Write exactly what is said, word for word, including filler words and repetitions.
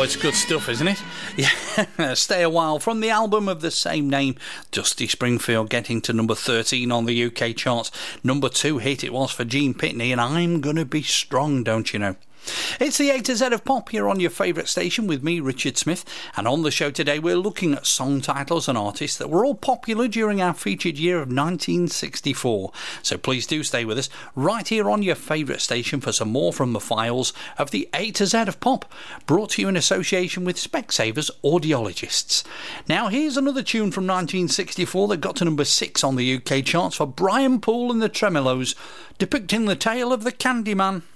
it's good stuff, isn't it? Yeah, Stay a While from the album of the same name. Dusty Springfield getting to number thirteen on the U K charts. Number two hit it was for Gene Pitney, and I'm Gonna Be Strong, don't you know? It's the A to Z of Pop here on your favourite station with me, Richard Smith, and on the show today we're looking at song titles and artists that were all popular during our featured year of nineteen sixty-four. So please do stay with us right here on your favourite station for some more from the files of the A to Z of Pop, brought to you in association with Specsavers Audiologists. Now here's another tune from nineteen sixty-four that got to number six on the U K charts for Brian Poole and the Tremeloes, depicting the tale of the Candyman.